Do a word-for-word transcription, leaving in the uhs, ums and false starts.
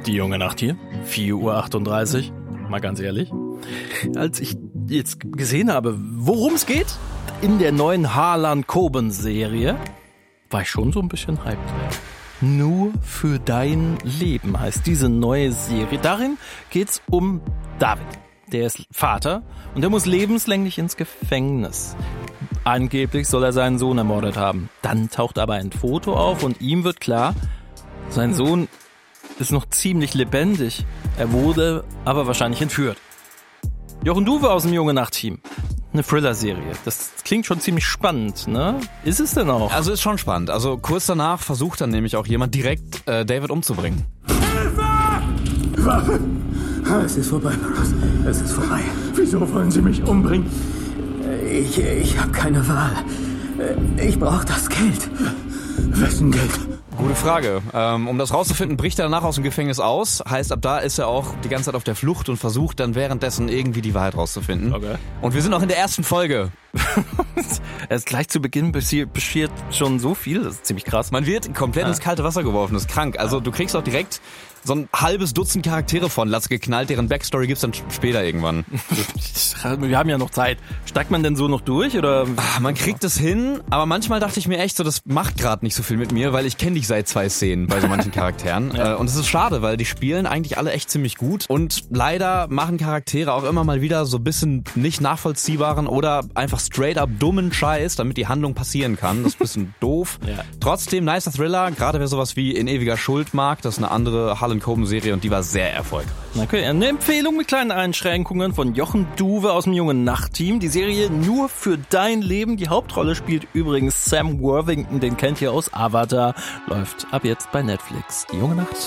Die junge Nacht hier, vier Uhr achtunddreißig, mal ganz ehrlich. Als ich jetzt gesehen habe, worum es geht in der neuen Harlan-Coben-Serie, war ich schon so ein bisschen hyped. Nur für dein Leben heißt diese neue Serie. Darin geht's um David. Der ist Vater und der muss lebenslänglich ins Gefängnis. Angeblich soll er seinen Sohn ermordet haben. Dann taucht aber ein Foto auf und ihm wird klar, sein Sohn ist noch ziemlich lebendig. Er wurde aber wahrscheinlich entführt. Jochen Duwe aus dem Junge Nacht-Team. Eine Thriller-Serie. Das klingt schon ziemlich spannend, ne? Ist es denn auch? Also ist schon spannend. Also kurz danach versucht dann nämlich auch jemand direkt äh, David umzubringen. Hilfe! Waffe! Es ist vorbei, Marcus. Es ist vorbei. Wieso wollen Sie mich umbringen? Ich, ich habe keine Wahl. Ich brauche das Geld. Wessen Geld? Gute Frage. Ähm, um das rauszufinden, bricht er danach aus dem Gefängnis aus. Heißt, ab da ist er auch die ganze Zeit auf der Flucht und versucht dann währenddessen irgendwie die Wahrheit rauszufinden. Okay. Und wir sind noch in der ersten Folge. Erst gleich zu Beginn passiert schon so viel. Das ist ziemlich krass. Man wird komplett Ja. ins kalte Wasser geworfen. Das ist krank. Also du kriegst auch direkt so ein halbes Dutzend Charaktere von Latz geknallt, deren Backstory gibt's dann später irgendwann. Wir haben ja noch Zeit. Steigt man denn so noch durch, oder? Ach, man kriegt es hin, aber manchmal dachte ich mir echt so, das macht gerade nicht so viel mit mir, weil ich kenne dich seit zwei Szenen bei so manchen Charakteren. Ja. Und es ist schade, weil die spielen eigentlich alle echt ziemlich gut und leider machen Charaktere auch immer mal wieder so ein bisschen nicht nachvollziehbaren oder einfach straight up dummen Scheiß, damit die Handlung passieren kann. Das ist ein bisschen doof. Ja. Trotzdem nicer Thriller, gerade wer sowas wie In ewiger Schuld mag, das ist eine andere Harlan-Coben-Serie und die war sehr erfolgreich. Okay, eine Empfehlung mit kleinen Einschränkungen von Jochen Duwe aus dem Junge Nacht-Team. Die Serie Nur für dein Leben. Die Hauptrolle spielt übrigens Sam Worthington, den kennt ihr aus Avatar. Läuft ab jetzt bei Netflix. Die Junge Nacht.